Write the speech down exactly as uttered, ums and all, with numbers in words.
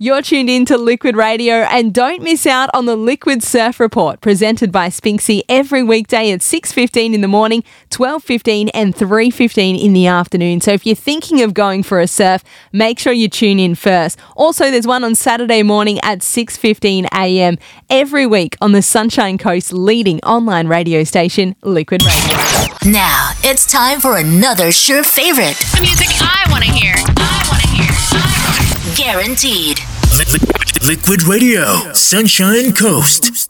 You're tuned in to Liquid Radio, and don't miss out on the Liquid Surf Report presented by Spinksy every weekday at six fifteen in the morning, twelve fifteen and three fifteen in the afternoon. So if you're thinking of going for a surf, make sure you tune in first. Also, there's one on Saturday morning at six fifteen a m every week on the Sunshine Coast's leading online radio station, Liquid Radio. Now, it's time for another sure favorite. The music I want to hear. I want to hear. I want to hear. Guaranteed. Liquid Radio, Sunshine Coast.